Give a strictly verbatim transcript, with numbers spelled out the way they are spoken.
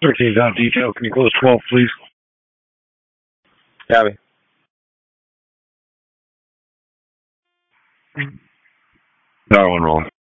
thirteen dot detail. Can you close twelve, please? Copy. Darwin rolling.